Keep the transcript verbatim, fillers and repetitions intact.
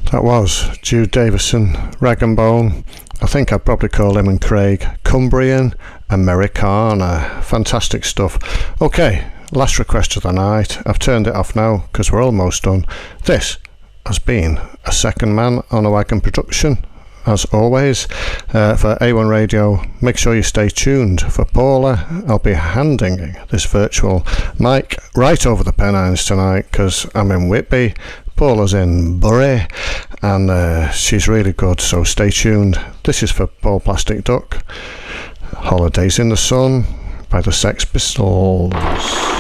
That was Jude Davison, Rag and Bone. I think I'd probably call him and Craig Cumbrian Americana. Fantastic stuff. Okay, last request of the night. I've turned it off now because we're almost done. This has been a second man on a wagon production. As always, uh, for A one Radio, make sure you stay tuned for Paula. I'll be handing this virtual mic right over the Pennines tonight because I'm in Whitby. Paula's in Bury, and uh, she's really good, so stay tuned. This is for Paul Plastic Duck. Holidays in the Sun by the Sex Pistols.